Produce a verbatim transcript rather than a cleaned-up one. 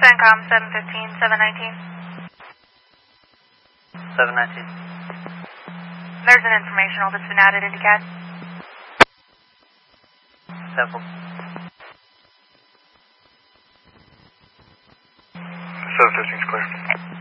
CENTCOM seven fifteen, seven nineteen. seven nineteen. There's an informational that's been added into C A D. Sample. seven fifteen is clear.